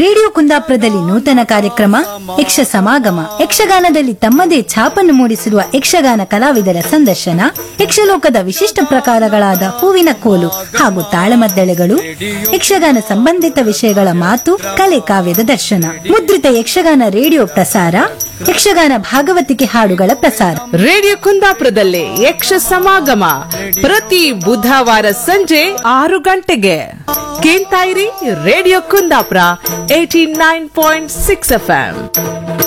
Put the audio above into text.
Radio ಕುಂದಾಪುರದಲ್ಲಿ ನೂತನ ಕಾರ್ಯಕ್ರಮ ಯಕ್ಷ ಸಮಾಗಮ. ಯಕ್ಷಗಾನದಲ್ಲಿ ತಮ್ಮದೇ ಛಾಪನ್ನು ಮೂಡಿಸಿರುವ ಯಕ್ಷಗಾನ ಕಲಾವಿದರ ಸಂದರ್ಶನ, ಯಕ್ಷಲೋಕದ ವಿಶಿಷ್ಟ ಪ್ರಕಾರಗಳಾದ ಹೂವಿನ ಕೋಲು ಹಾಗೂ ತಾಳಮದ್ದಳೆಗಳು, ಯಕ್ಷಗಾನ ಸಂಬಂಧಿತ ವಿಷಯಗಳ ಮಾತು ಕಲೆ ಕಾವ್ಯದ ದರ್ಶನ ಮುದ್ರಿತ ಯಕ್ಷಗಾನ ರೇಡಿಯೋ ಪ್ರಸಾರ, ಯಕ್ಷಗಾನ ಭಾಗವತಿಕೆ ಹಾಡುಗಳ ಪ್ರಸಾರ. ರೇಡಿಯೋ ಕುಂದಾಪುರದಲ್ಲಿ ಯಕ್ಷ ಸಮಾಗಮ ಪ್ರತಿ ಬುಧವಾರ ಸಂಜೆ 6 ಗಂಟೆಗೆ. ಕೇಳ್ತಾ ಇರಿ ರೇಡಿಯೋ ಕುಂದಾಪುರ 89.6 FM.